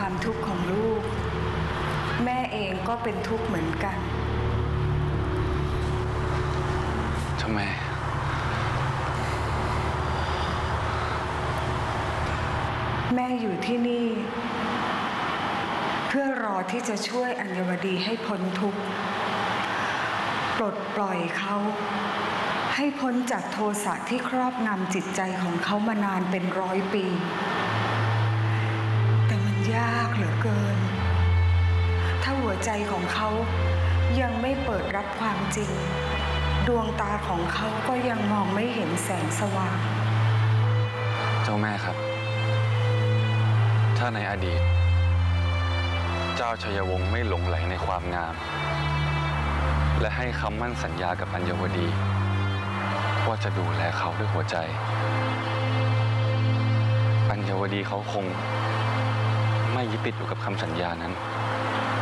ความทุกข์ของลูกแม่เองก็เป็นทุกข์เหมือนกันทำไมแม่อยู่ที่นี่เพื่อรอที่จะช่วยอัญวดีให้พ้นทุกข์ปลดปล่อยเขาให้พ้นจากโทสะที่ครอบงำจิตใจของเขามานานเป็น100 ปีแต่มันยากเหลือเกินถ้าหัวใจของเขายังไม่เปิดรับความจริงดวงตาของเขาก็ยังมองไม่เห็นแสงสว่างเจ้าแม่ครับถ้าในอดีตเจ้าชัยวงศ์ไม่หลงไหลในความงามและให้คำมั่นสัญญากับอัญวดีว่าจะดูแลเขาด้วยหัวใจอัญวดีเขาคงไม่ยึดติดอยู่กับคำสัญญานั้น